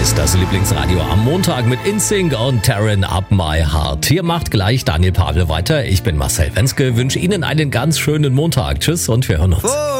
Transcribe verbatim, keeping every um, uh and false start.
ist das Lieblingsradio am Montag mit InSync und Tearing Up My Heart. Hier macht gleich Daniel Pavel weiter. Ich bin Marcel Wenske, wünsche Ihnen einen ganz schönen Montag. Tschüss und wir hören uns.